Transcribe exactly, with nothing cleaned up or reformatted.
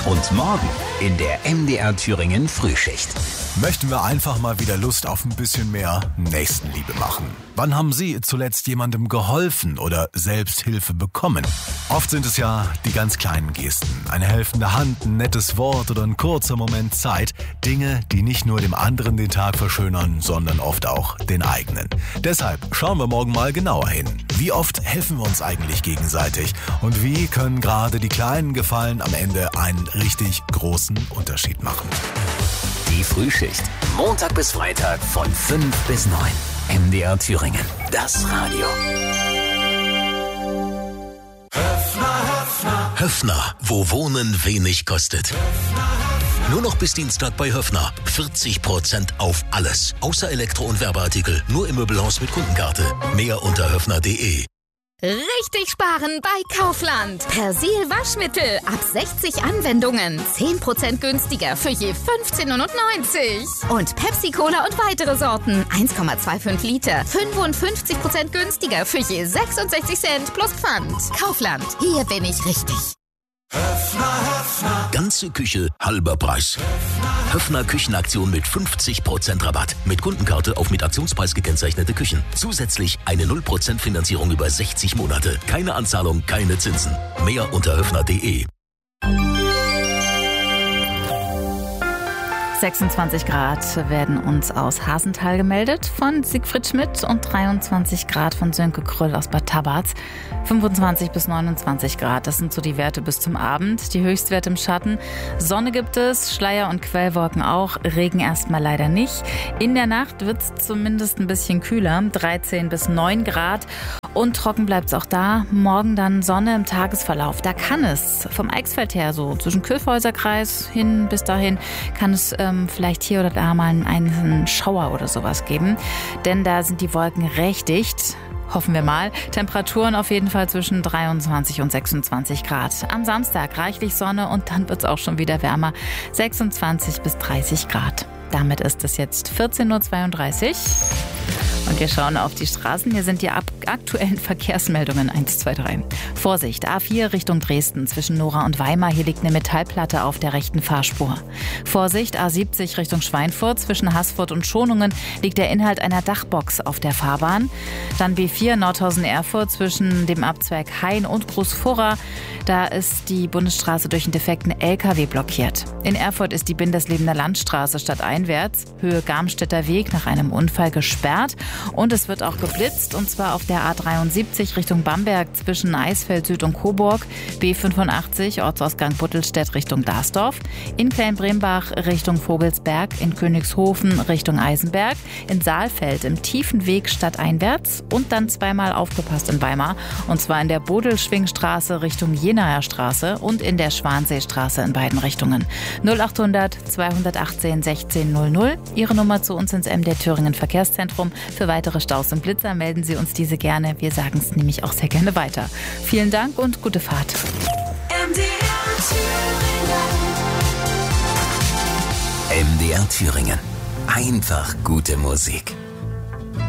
Und morgen in der M D R Thüringen Frühschicht. Möchten wir einfach mal wieder Lust auf ein bisschen mehr Nächstenliebe machen? Wann haben Sie zuletzt jemandem geholfen oder Selbsthilfe bekommen? Oft sind es ja die ganz kleinen Gesten. Eine helfende Hand, ein nettes Wort oder ein kurzer Moment Zeit. Dinge, die nicht nur dem anderen den Tag verschönern, sondern oft auch den eigenen. Deshalb schauen wir morgen mal genauer hin. Wie oft helfen wir uns eigentlich gegenseitig? Und wie können gerade die kleinen Gefallen am Ende einen richtig großen Unterschied machen? Die Frühschicht. Montag bis Freitag von fünf bis neun. M D R Thüringen. Das Radio. Höffner, Höffner. Höffner, wo Wohnen wenig kostet. Nur noch bis Dienstag bei Höffner. vierzig Prozent auf alles. Außer Elektro- und Werbeartikel. Nur im Möbelhaus mit Kundenkarte. Mehr unter höffner punkt de. Richtig sparen bei Kaufland. Persil Waschmittel ab sechzig Anwendungen. zehn Prozent günstiger für je fünfzehn neunundneunzig. Und Pepsi Cola und weitere Sorten. eins Komma fünfundzwanzig Liter. fünfundfünfzig Prozent günstiger für je sechsundsechzig Cent plus Pfand. Kaufland. Hier bin ich richtig. Höffner, Höffner. Ganze Küche, halber Preis. Höffner Küchenaktion mit fünfzig Prozent Rabatt. Mit Kundenkarte auf mit Aktionspreis gekennzeichnete Küchen. Zusätzlich eine null Prozent Finanzierung über sechzig Monate. Keine Anzahlung, keine Zinsen. Mehr unter höffner punkt de. sechsundzwanzig Grad werden uns aus Hasenthal gemeldet von Siegfried Schmidt und dreiundzwanzig Grad von Sönke Kröll aus Bad Tabarz. fünfundzwanzig bis neunundzwanzig Grad, das sind so die Werte bis zum Abend. Die Höchstwerte im Schatten. Sonne gibt es, Schleier und Quellwolken auch, Regen erstmal leider nicht. In der Nacht wird es zumindest ein bisschen kühler, dreizehn bis neun Grad. Und trocken bleibt es auch da. Morgen dann Sonne im Tagesverlauf. Da kann es vom Eichsfeld her so zwischen Kyffhäuserkreis hin bis dahin kann es ähm, vielleicht hier oder da mal einen, einen Schauer oder sowas geben. Denn da sind die Wolken recht dicht. Hoffen wir mal. Temperaturen auf jeden Fall zwischen dreiundzwanzig und sechsundzwanzig Grad. Am Samstag reichlich Sonne und dann wird es auch schon wieder wärmer. sechsundzwanzig bis dreißig Grad. Damit ist es jetzt vierzehn Uhr zweiunddreißig. Und wir schauen auf die Straßen. Hier sind die aktuellen Verkehrsmeldungen eins, zwei, drei. Vorsicht, A vier Richtung Dresden zwischen Nora und Weimar. Hier liegt eine Metallplatte auf der rechten Fahrspur. Vorsicht, A siebzig Richtung Schweinfurt zwischen Haßfurt und Schonungen liegt der Inhalt einer Dachbox auf der Fahrbahn. Dann B vier Nordhausen-Erfurt zwischen dem Abzweig Hain und Großfurra. Da ist die Bundesstraße durch einen defekten L K W blockiert. In Erfurt ist die Binderslebener Landstraße stadteinwärts, Höhe Garmstädter Weg, nach einem Unfall gesperrt. Und es wird auch geblitzt, und zwar auf der A dreiundsiebzig Richtung Bamberg zwischen Eisfeld Süd und Coburg, B fünfundachtzig Ortsausgang Buttelstedt Richtung Dasdorf, in Klein-Brembach Richtung Vogelsberg, in Königshofen Richtung Eisenberg, in Saalfeld im Tiefenweg stadteinwärts und dann zweimal aufgepasst in Weimar, und zwar in der Bodelschwingstraße Richtung Jenaer Straße und in der Schwanseestraße in beiden Richtungen. null achthundert zweihundertachtzehn sechzehn null null, Ihre Nummer zu uns ins M D R Thüringen Verkehrszentrum. Für weitere Staus und Blitzer melden Sie uns diese gerne. Wir sagen es nämlich auch sehr gerne weiter. Vielen Dank und gute Fahrt. M D R Thüringen. M D R Thüringen. Einfach gute Musik.